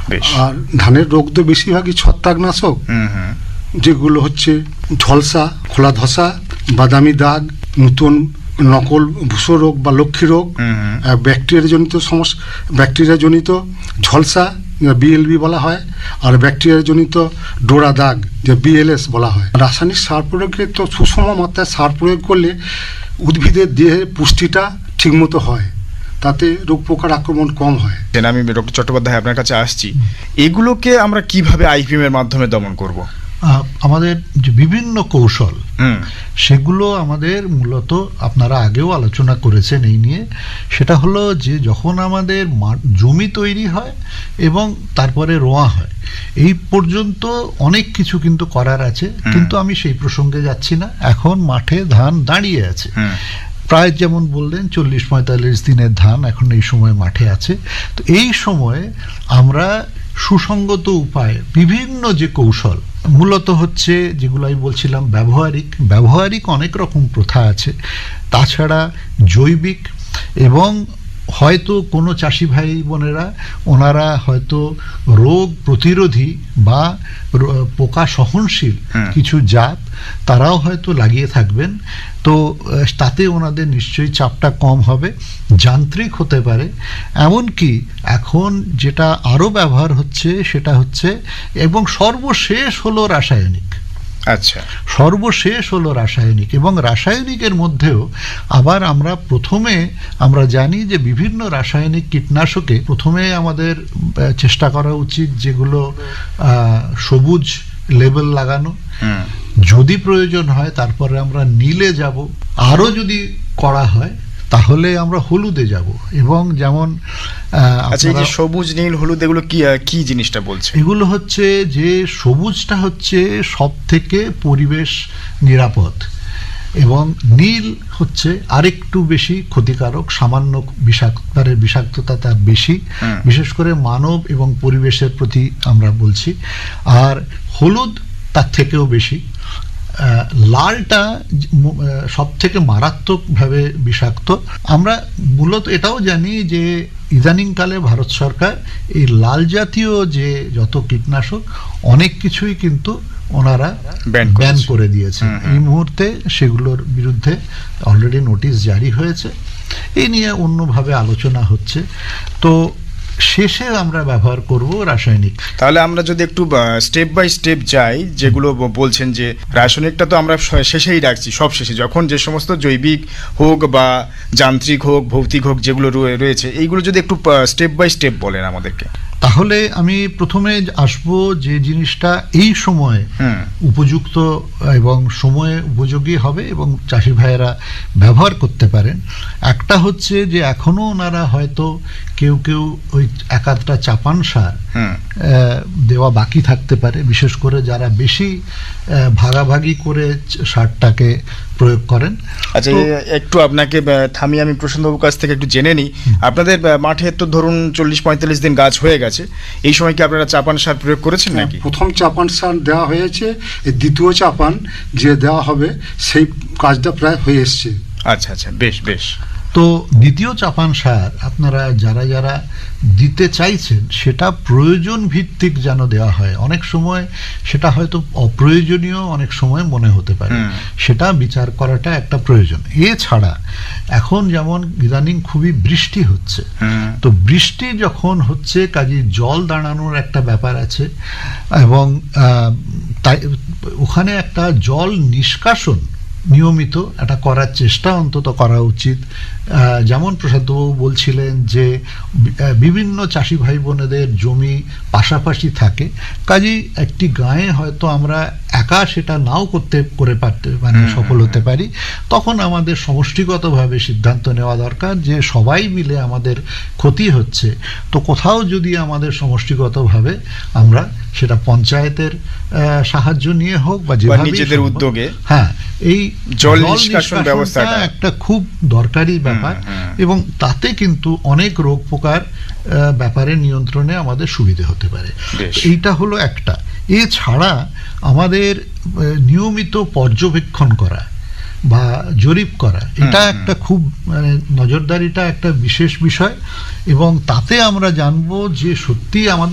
আর ধানের রোগ তো বেশিরভাগই ছত্রাকনাশক, যেগুলো হচ্ছে ঝলসা, খোলা ধসা, বাদামি দাগ, নতুন নকল ভূষো রোগ বা লক্ষ্মী রোগ, ব্যাকটেরিয়াজনিত ঝলসা বিএলবি বলা হয়, আর ব্যাকটেরিয়াজনিত ডোরা দাগ যে বিএলএস বলা হয়। রাসায়নিক সার প্রয়োগে তো সুষম মাত্রায় সার প্রয়োগ করলে উদ্ভিদের দেহে পুষ্টিটা ঠিকমতো হয়, তাতে রোগ পোকার আক্রমণ কম হয়। আমি ডক্টর চট্টোপাধ্যায় আপনার কাছে আসছি, এগুলোকে আমরা কিভাবে আইপিএম এর মাধ্যমে দমন করব? আমাদের যে বিভিন্ন কৌশল, সেগুলো আমাদের মূলত আপনারা আগেও আলোচনা করেছেন এই নিয়ে। সেটা হলো যে যখন আমাদের জমি তৈরি হয় এবং তারপরে রোয়া হয়, এই পর্যন্ত অনেক কিছু কিন্তু করার আছে, কিন্তু আমি সেই প্রসঙ্গে যাচ্ছি না। এখন মাঠে ধান দাঁড়িয়ে আছে, প্রায় যেমন বললেন 40-45 দিনের ধান এখন এই সময় মাঠে আছে। তো এই সময়ে আমরা সুসঙ্গত উপায়ে বিভিন্ন যে কৌশল, মূলত হচ্ছে যেগুলো আমি বলছিলাম ব্যবহারিক অনেক রকম প্রথা আছে, তাছাড়া জৈবিক, এবং হয়তো কোনো চাষি ভাই বোনেরা ওনারা হয়তো রোগ প্রতিরোধী বা পোকা সহনশীল কিছু জাত তারাও হয়তো লাগিয়ে থাকবেন। তো তাতে ওনাদের নিশ্চয়ই চাপটা কম হবে, যান্ত্রিক হতে পারে। এমনকি এখন যেটা আরও ব্যবহার হচ্ছে সেটা হচ্ছে, এবং সর্বশেষ হলো রাসায়নিক। আচ্ছা, সর্বশেষ হলো রাসায়নিক, এবং রাসায়নিকের মধ্যেও আবার আমরা জানি যে বিভিন্ন রাসায়নিক কীটনাশকে প্রথমে আমাদের চেষ্টা করা উচিত যেগুলো সবুজ লেবেল লাগানো, যদি প্রয়োজন হয় তারপরে আমরা নীলে যাব, আরও যদি করা হয় তাহলে আমরা হলুদে যাব। এবং যেমন আচ্ছা, এই যে সবুজ নীল হলুদ এগুলো কি জিনিসটা বলছে? এগুলো হচ্ছে যে সবুজটা হচ্ছে সব থেকে পরিবেশ নিরাপদ, এবং নীল হচ্ছে আরেকটু বেশি ক্ষতিকারক, সামান্য বিষাক্ততা তার বেশি, বিশেষ করে মানব এবং পরিবেশের প্রতি আমরা বলছি। আর হলুদ তার থেকেও বেশি। লালটা সব থেকে মারাত্মকভাবে বিষাক্ত। আমরা মূলত এটাও জানি যে ইদানিংকালে ভারত সরকার এই লাল জাতীয় যে যত কীটনাশক অনেক কিছুই কিন্তু ওনারা ব্যান করে দিয়েছে। এই মুহূর্তে সেগুলোর বিরুদ্ধে অলরেডি নোটিশ জারি হয়েছে, এই নিয়ে অন্যভাবে আলোচনা হচ্ছে। তো শেষে আমরা ব্যবহার করব রাসায়নিক। তাহলে আমরা যদি একটু স্টেপ বাই স্টেপ যাই, যেগুলো বলছেন যে রাসায়নিকটা তো আমরা শেষেই রাখছি, সব শেষে যখন যে সমস্ত জৈবিক হোক বা যান্ত্রিক হোক ভৌতিক হোক যেগুলো রয়েছে, এইগুলো যদি একটু স্টেপ বাই স্টেপ বলেন আমাদেরকে। তাহলে আমি প্রথমে আসব যে জিনিসটা এই সময়ে উপযুক্ত এবং সময়ে উপযোগী হবে এবং চাষি ভাইয়েরা ব্যবহার করতে পারেন। একটা হচ্ছে যে এখনো ওনারা হয়তো কেউ ওই একাধটা চাপান সার দেওয়া বাকি থাকতে পারে, বিশেষ করে যারা বেশি ভাগাভাগি করে সারটাকে প্রয়োগ করেন। আচ্ছা, একটু আপনাকে থামিয়ে আমি প্রশান্তবাবুর কাছ থেকে একটু জেনে নিই, আপনাদের মাঠে তো ধরুন 40-45 দিন গাছ হয়ে গেছে, এই সময় কি আপনারা চাপান সার প্রয়োগ করেছেন নাকি? প্রথম চাপান সার দেওয়া হয়েছে, দ্বিতীয় চাপান যে দেওয়া হবে সেই কাজটা প্রায় হয়ে এসছে। আচ্ছা আচ্ছা, বেশ। তো দ্বিতীয় চাপান সার আপনারা যারা দিতে চাইছেন সেটা প্রয়োজন ভিত্তিক যেন দেওয়া হয়। অনেক সময় সেটা হয়তো অপ্রয়োজনীয় অনেক সময় মনে হতে পারে, সেটা বিচার করাটা একটা প্রয়োজন। এছাড়া এখন যেমন ইদানিং খুবই বৃষ্টি হচ্ছে, তো বৃষ্টি যখন হচ্ছে কাজে জল দাঁড়ানোর একটা ব্যাপার আছে, এবং তাই ওখানে একটা জল নিষ্কাশন নিয়মিত এটা করার চেষ্টা অন্তত করা উচিত। যেমন প্রসাদবাবু বলছিলেন যে বিভিন্ন চাষি ভাই বোনেদের জমি পাশাপাশি থাকে, কাজেই একটি গায়ে হয়তো আমরা একা সেটা নাও সফল হতে পারি, তখন আমাদের সমষ্টিগতভাবে সিদ্ধান্ত নেওয়া দরকার যে সবাই মিলে আমাদের ক্ষতি হচ্ছে। তো কোথাও যদি আমাদের সমষ্টিগতভাবে আমরা সেটা পঞ্চায়েতের সাহায্য নিয়ে হোক বা নিজেদের উদ্যোগে, এই জল নিষ্কাশন ব্যবস্থাটা একটা খুব দরকারি ব্যাপার, এবং তাতে কিন্তু অনেক রোগ পোকার ব্যাপারে নিয়ন্ত্রণে আমাদের সুবিধে হতে পারে। এইটা হলো একটা। এছাড়া আমাদের নিয়মিত পর্যবেক্ষণ করা বা জরিপ করা, এটা একটা খুব নজরদারিটা একটা বিশেষ বিষয়, এবং তাতে আমরা জানবো যে সত্যি আমাদের